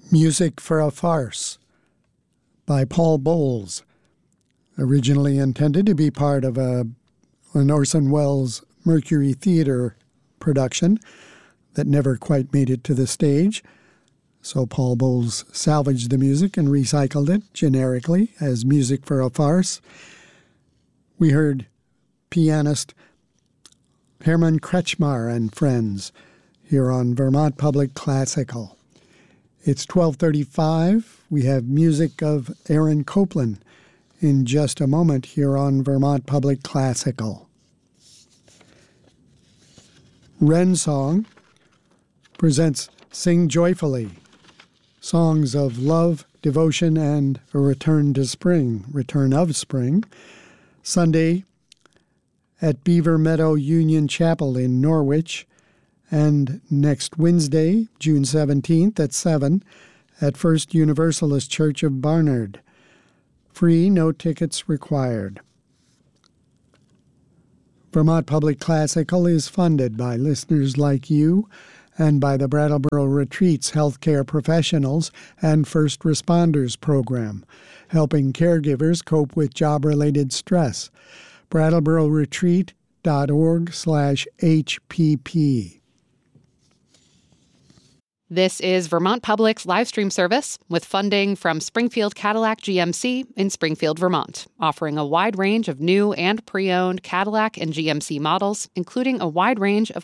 Music for a Farce by Paul Bowles, originally intended to be part of an Orson Welles Mercury Theatre production that never quite made it to the stage. So Paul Bowles salvaged the music and recycled it generically as Music for a Farce. We heard pianist Herman Kretschmar and Friends here on Vermont Public Classical. It's 12:35. We have music of Aaron Copland in just a moment here on Vermont Public Classical. Rensong presents Sing Joyfully, songs of love, devotion, and a return to spring, return of spring. Sunday at Beaver Meadow Union Chapel in Norwich, and next Wednesday, June 17th at 7 at First Universalist Church of Barnard. Free, no tickets required. Vermont Public Classical is funded by listeners like you and by the Brattleboro Retreats Healthcare Professionals and First Responders Program, helping caregivers cope with job-related stress. BrattleboroRetreat.org/HPP. This is Vermont Public's live stream service with funding from Springfield Cadillac GMC in Springfield, Vermont, offering a wide range of new and pre-owned Cadillac and GMC models, including a wide range of